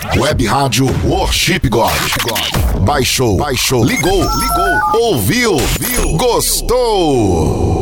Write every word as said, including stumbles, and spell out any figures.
Web Rádio Worship God. Baixou, baixou, ligou, ligou, ouviu, viu, gostou.